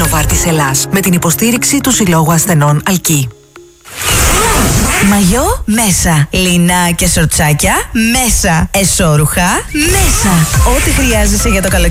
Νοβάρτις Ελλάς με την υποστήριξη του Συλλόγου Ασθενών ΑΛΚΙ. Μαγιό μέσα. Λινά και σορτσάκια μέσα. Εσώρουχα μέσα. Ό,τι χρειάζεσαι για το καλοκαίρι